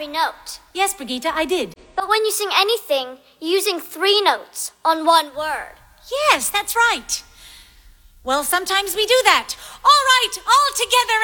every note. Yes, Brigitte, I did. But when you sing anything, you're using 3 notes on one word. Yes, that's right. Well, sometimes we do that. All right, all together.